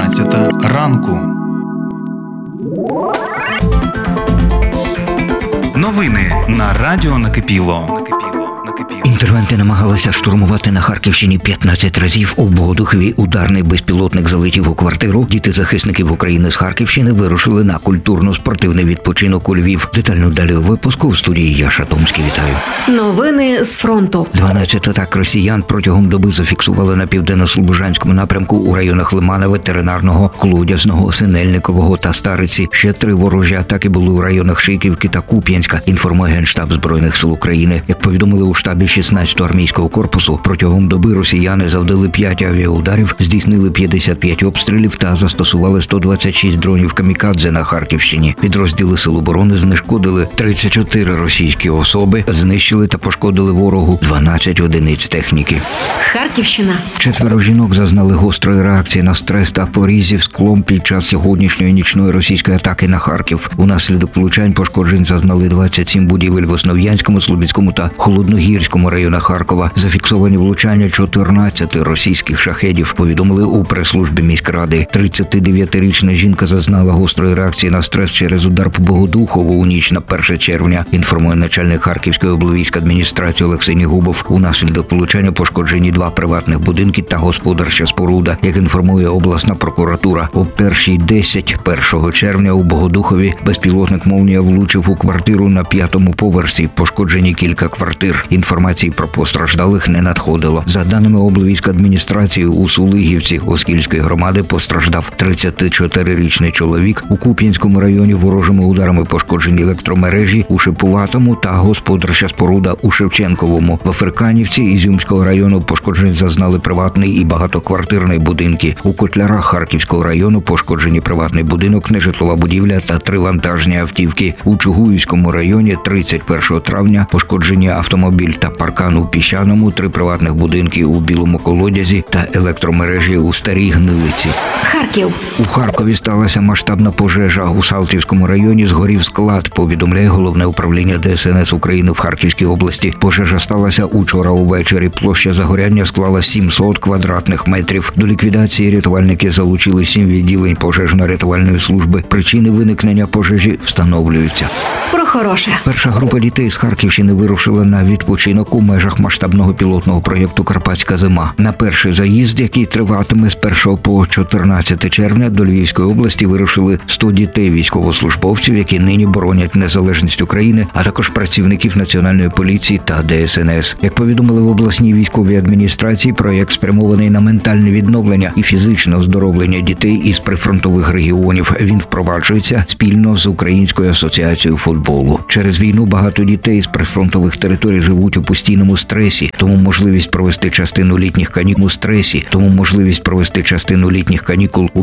11 ранку. Новини на Радіо Накипіло. Інтервенти намагалися штурмувати на Харківщині 15 разів. У Богодухові ударний безпілотник залетів у квартиру. Діти захисників України з Харківщини вирушили на культурно-спортивний відпочинок у Львів. Детально далі у випуску в студії Яша Томський. Вітаю. Новини з фронту. 12 атак росіян протягом доби зафіксували на південно-слобожанському напрямку у районах Лимана, Ветеринарного, Колодязного, Синельникового та Стариці. Ще 3 ворожі атаки були у районах Шийківки та Куп'янська, інформує Генштаб Збройних сил України. Як повідомили у штабі 16-го армійського корпусу, протягом доби росіяни завдали 5 авіаударів, здійснили 55 обстрілів та застосували 126 дронів камікадзе на Харківщині. Підрозділи Сил оборони знешкодили 34 російські особи, знищили та пошкодили ворогу 12 одиниць техніки. Харківщина. 4 жінок зазнали гострої реакції на стрес та порізів склом під час сьогоднішньої нічної російської атаки на Харків. Унаслідок влучань пошкоджень зазнали 27 будівель в Основ'янському, Слобідському та Холодногірському районах Харкова. Зафіксовані влучання 14 російських шахедів, повідомили у прес-службі міськради. 39-річна жінка зазнала гострої реакції на стрес через удар по Богодухову у ніч на 1 червня, інформує начальник Харківської облвійської адміністрації Олексій Нігубов. Унаслідок влучання пошкоджені 2 приватних будинки та господарча споруда. Як інформує обласна прокуратура, о 1:10 1 червня у Богодухові безпілотник «Молнія» влучив у квартиру на 5-му поверсі. Пошкоджені кілька квартир. Інформації про постраждалих не надходило. За даними облвійської адміністрації, у Сулигівці Оскільської громади постраждав 34-річний чоловік. У Куп'янському районі ворожими ударами пошкоджені електромережі у Шипуватому та господарча споруда у Шевченковому. В Африканівці Ізюмського району пошкоджень зазнали приватний і багатоквартирний будинки. У Котлярах Харківського району пошкоджені приватний будинок, нежитлова будівля та 3 вантажні автівки. У Чугуївському районі 31 травня пошкоджені автомобіль та паркан у Піщаному, 3 приватних будинки у Білому Колодязі та електромережі у Старій Гнилиці. Харків. У Харкові сталася масштабна пожежа. У Салтівському районі згорів склад, повідомляє Головне управління ДСНС України в Харківській області. Пожежа сталася учора увечері. Площа загоряння склала 700 квадратних метрів. До ліквідації рятувальники залучили 7 відділень пожежно-рятувальної служби. Причини виникнення пожежі встановлюються. Про хороше. Перша група дітей з Харківщини вирушила на відпочинок у межах масштабного пілотного проєкту «Карпатська зима». На перший заїзд, який триватиме з 1 по 14 червня, до Львівської області вирушили 100 дітей військовослужбовців, які нині боронять незалежність України, а також працівників Національної поліції та ДСНС. Як повідомили в обласній військовій адміністрації, проєкт спрямований на ментальне відновлення і фізичне оздоровлення дітей із прифронтових регіонів. Він впроваджується спільно з Українською асоціацією футболу. Через війну багато дітей з прифронтових територій живуть у постійному стресі, тому можливість провести частину літніх канікул у